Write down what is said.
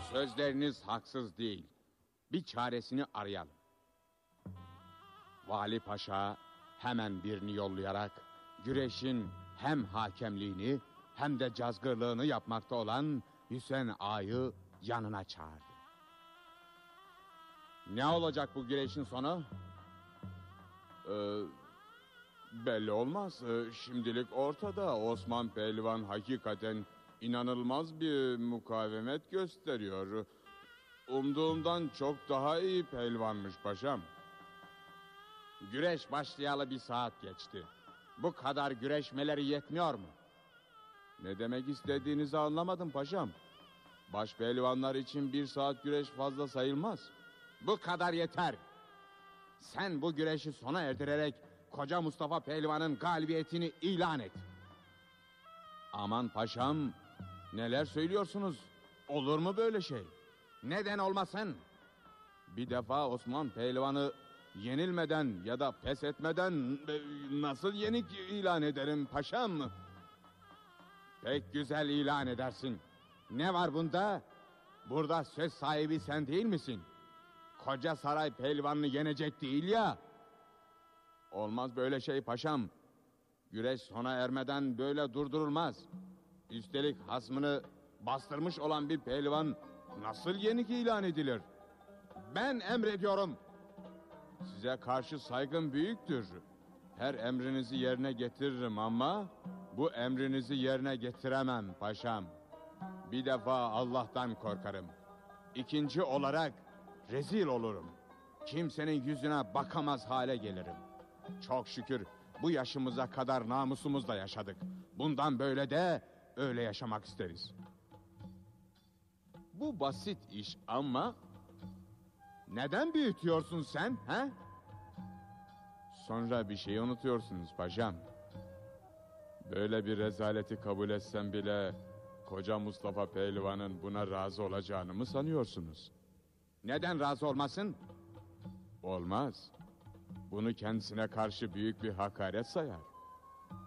Sözleriniz haksız değil. Bir çaresini arayalım. Vali Paşa hemen birini yollayarak güreşin hem hakemliğini hem de cazgırlığını yapmakta olan Hüseyin Ağa'yı yanına çağırdı. Ne olacak bu güreşin sonu? Belli olmaz. Şimdilik ortada. Osman Pehlivan hakikaten inanılmaz bir mukavemet gösteriyor. Umduğumdan çok daha iyi pehlivanmış paşam. Güreş başlayalı 1 saat geçti. Bu kadar güreşmeleri yetmiyor mu? Ne demek istediğinizi anlamadım paşam. Baş pehlivanlar için 1 saat güreş fazla sayılmaz. Bu kadar yeter. Sen bu güreşi sona erdirerek Koca Mustafa Pehlivan'ın galibiyetini ilan et. Aman paşam, neler söylüyorsunuz? Olur mu böyle şey? Neden olmasın? Bir defa Osman Pehlivan'ı yenilmeden ya da pes etmeden nasıl yenik ilan ederim paşam? Pek güzel ilan edersin. Ne var bunda? Burada söz sahibi sen değil misin? Koca saray pehlivanını yenecek değil ya. Olmaz böyle şey paşam. Güreş sona ermeden böyle durdurulmaz. Üstelik hasmını bastırmış olan bir pehlivan nasıl yenik ilan edilir? Ben emrediyorum. Size karşı saygım büyüktür. Her emrinizi yerine getiririm ama bu emrinizi yerine getiremem paşam. Bir defa Allah'tan korkarım. İkinci olarak rezil olurum. Kimsenin yüzüne bakamaz hale gelirim. Çok şükür bu yaşımıza kadar namusumuzla yaşadık. Bundan böyle de öyle yaşamak isteriz. Bu basit iş ama neden büyütüyorsun sen, he? Sonra bir şeyi unutuyorsunuz paşam. Böyle bir rezaleti kabul etsem bile Koca Mustafa Pehlivan'ın buna razı olacağını mı sanıyorsunuz? Neden razı olmasın? Olmaz. Bunu kendisine karşı büyük bir hakaret sayar.